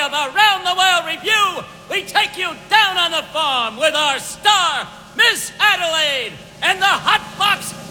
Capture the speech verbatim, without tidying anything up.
of Around the World Review, we take you down on the farm with our star, Miss Adelaide, and the Hot Box